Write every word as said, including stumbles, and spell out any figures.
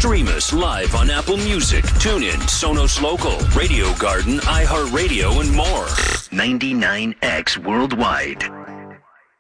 Stream us live on Apple Music, TuneIn, Sonos Local, Radio Garden, iHeartRadio, and more. ninety-nine X Worldwide.